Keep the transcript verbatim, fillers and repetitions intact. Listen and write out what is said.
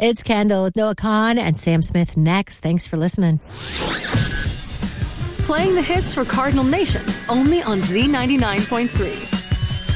It's Kendall with Noah Kahn and Sam Smith next. Thanks for listening. Playing the hits for Cardinal Nation, only on Z ninety-nine point three.